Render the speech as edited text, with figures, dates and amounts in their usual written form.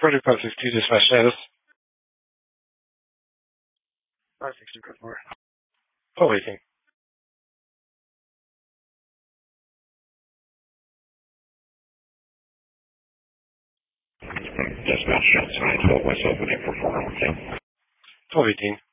Project 562, dispatch status. 562, 1218. Dispatch, outside, hold myself in for 418. 1218.